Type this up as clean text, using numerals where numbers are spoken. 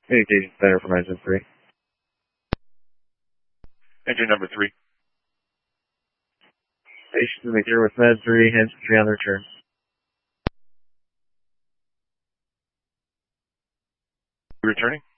Communication center from engine 3. Engine number 3. Station to the gear with Med 3, engine 3 on the return. Returning.